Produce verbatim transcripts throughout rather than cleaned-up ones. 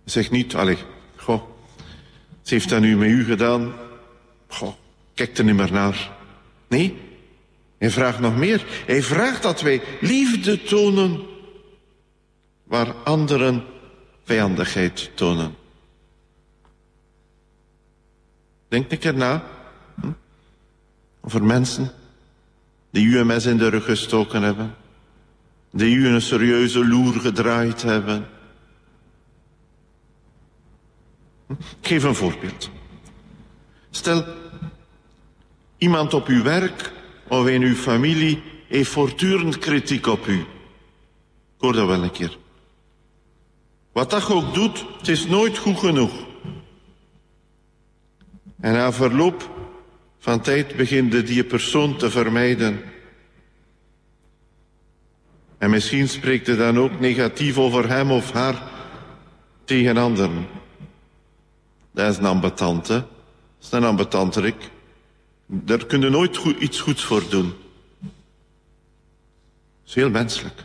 Zeg niet, allee, goh, ze heeft dat nu met u gedaan. Goh, kijk er niet meer naar. Nee, hij vraagt nog meer. Hij vraagt dat wij liefde tonen waar anderen vijandigheid tonen. Denk een keer na hm? over mensen die u een mes in de rug gestoken hebben, die u een serieuze loer gedraaid hebben. Hm? Ik geef een voorbeeld. Stel, iemand op uw werk of in uw familie heeft voortdurend kritiek op u. Ik hoor dat wel een keer. Wat dat ook doet, het is nooit goed genoeg. En na verloop van tijd begint die persoon te vermijden. En misschien spreekt hij dan ook negatief over hem of haar tegen anderen. Dat is een ambetant, hè. Dat is een ambetanterik. Daar kun je nooit goed, iets goeds voor doen. Dat is heel menselijk.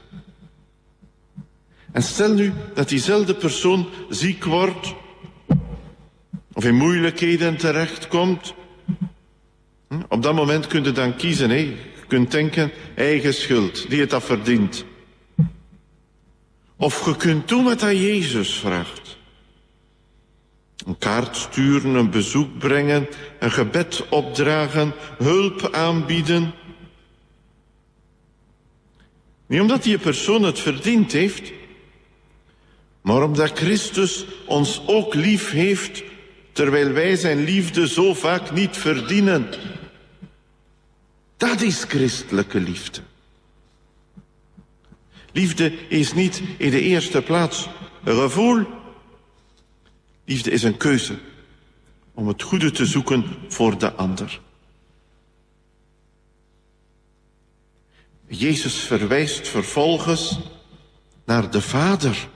En stel nu dat diezelfde persoon ziek wordt of in moeilijkheden terechtkomt. Op dat moment kun je dan kiezen. Hè. Je kunt denken, eigen schuld, die het dat verdient. Of je kunt doen wat hij Jezus vraagt. Een kaart sturen, een bezoek brengen, een gebed opdragen, hulp aanbieden. Niet omdat die persoon het verdiend heeft, maar omdat Christus ons ook lief heeft, terwijl wij zijn liefde zo vaak niet verdienen. Dat is christelijke liefde. Liefde is niet in de eerste plaats een gevoel. Liefde is een keuze om het goede te zoeken voor de ander. Jezus verwijst vervolgens naar de Vader.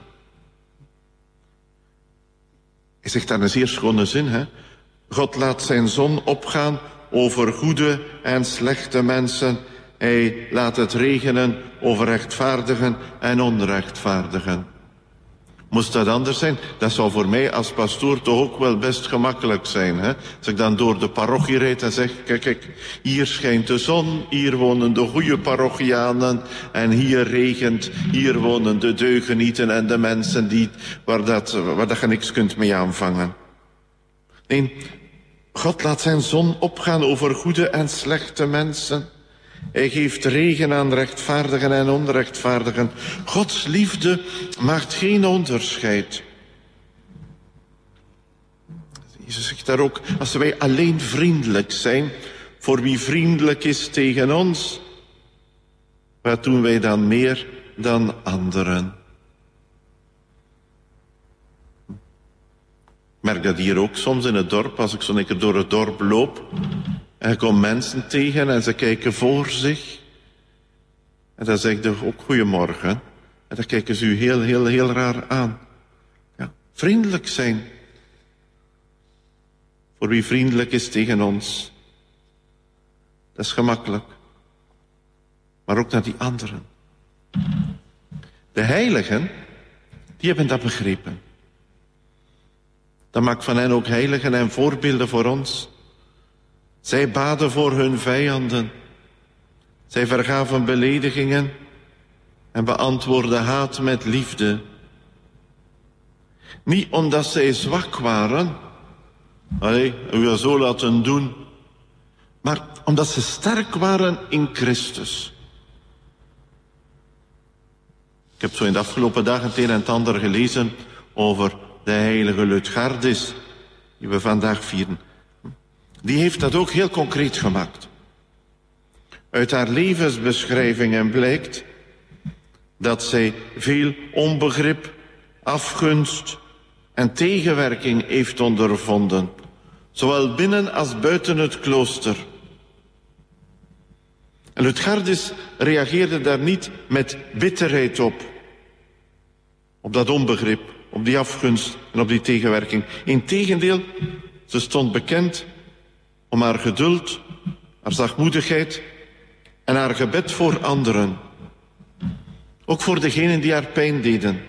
Hij zegt daar een zeer schone zin, hè? God laat zijn zon opgaan over goede en slechte mensen. Hij laat het regenen over rechtvaardigen en onrechtvaardigen. Moest dat anders zijn? Dat zou voor mij als pastoor toch ook wel best gemakkelijk zijn. Hè? Als ik dan door de parochie rijd en zeg, kijk, kijk, hier schijnt de zon, hier wonen de goede parochianen en hier regent, hier wonen de deugenieten en de mensen die, waar, dat, waar dat je niks kunt mee aanvangen. Nee, God laat zijn zon opgaan over goede en slechte mensen. Hij geeft regen aan rechtvaardigen en onrechtvaardigen. Gods liefde maakt geen onderscheid. Jezus zegt daar ook, als wij alleen vriendelijk zijn, voor wie vriendelijk is tegen ons, wat doen wij dan meer dan anderen? Ik merk dat hier ook soms in het dorp, als ik zo een keer door het dorp loop, en ik kom mensen tegen en ze kijken voor zich. En dan zeg je ook goeiemorgen. En dan kijken ze u heel, heel, heel raar aan. Ja, vriendelijk zijn. Voor wie vriendelijk is tegen ons. Dat is gemakkelijk. Maar ook naar die anderen. De heiligen, die hebben dat begrepen. Dat maakt van hen ook heiligen en voorbeelden voor ons. Zij baden voor hun vijanden. Zij vergaven beledigingen en beantwoordden haat met liefde. Niet omdat zij zwak waren, allee, u zo laten doen, maar omdat ze sterk waren in Christus. Ik heb zo in de afgelopen dagen het een en het ander gelezen over de heilige Lutgardis, die we vandaag vieren. Die heeft dat ook heel concreet gemaakt. Uit haar levensbeschrijvingen blijkt dat zij veel onbegrip, afgunst en tegenwerking heeft ondervonden. Zowel binnen als buiten het klooster. En Lutgardis reageerde daar niet met bitterheid op. Op dat onbegrip, op die afgunst en op die tegenwerking. Integendeel, ze stond bekend om haar geduld, haar zachtmoedigheid en haar gebed voor anderen. Ook voor degenen die haar pijn deden.